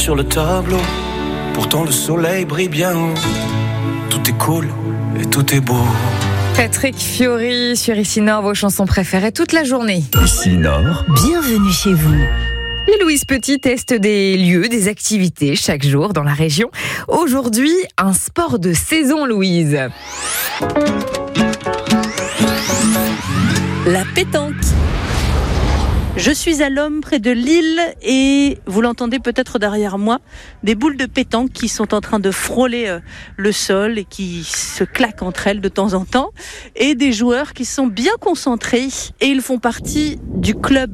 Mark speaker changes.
Speaker 1: sur le tableau. Pourtant le soleil brille bien haut. Tout est cool et tout est beau.
Speaker 2: Patrick Fiori sur Ici Nord, vos chansons préférées toute la journée.
Speaker 3: Ici Nord,
Speaker 4: Bienvenue chez vous.
Speaker 2: Et Louise Petit teste des lieux, des activités chaque jour dans la région. Aujourd'hui, un sport de saison, Louise.
Speaker 4: La pétanque. Je suis à l'Homme, près de Lille, et vous l'entendez peut-être derrière moi, des boules de pétanque qui sont en train de frôler le sol et qui se claquent entre elles de temps en temps, et des joueurs qui sont bien concentrés, et ils font partie du club